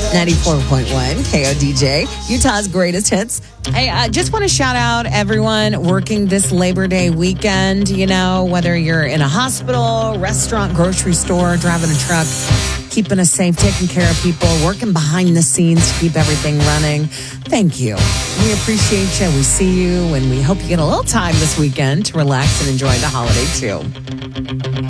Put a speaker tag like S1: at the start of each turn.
S1: 94.1 KODJ, Utah's greatest hits. Hey, I just want to shout out everyone working this Labor Day weekend. You know, whether you're in a hospital, restaurant, grocery store, driving a truck, keeping us safe, taking care of people, working behind the scenes to keep everything running. Thank you. We appreciate you. We see you, and we hope you get a little time this weekend to relax and enjoy the holiday, too.